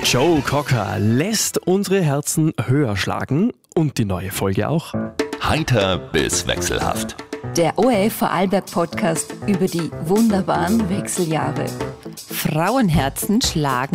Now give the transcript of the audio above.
Joe Cocker lässt unsere Herzen höher schlagen und die neue Folge auch. Heiter bis wechselhaft. Der ORF Vorarlberg Podcast über die wunderbaren Wechseljahre. Frauenherzen schlagen